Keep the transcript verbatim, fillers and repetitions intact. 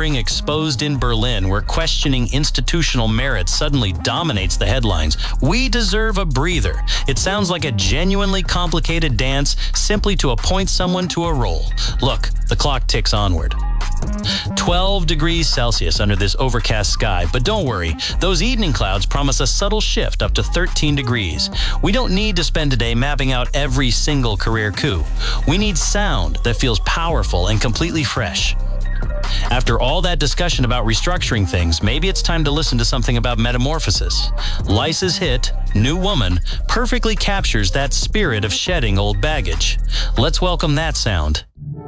hearing exposed in Berlin, where questioning institutional merit suddenly dominates the headlines. We deserve a breather. It sounds like a genuinely complicated dance simply to appoint someone to a role. Look, the clock ticks onward. twelve degrees Celsius under this overcast sky, but don't worry, those evening clouds promise a subtle shift up to thirteen degrees. We don't need to spend a day mapping out every single career coup. We need sound that feels powerful and completely fresh. After all that discussion about restructuring things, maybe it's time to listen to something about metamorphosis. Lice's hit, New Woman, perfectly captures that spirit of shedding old baggage. Let's welcome that sound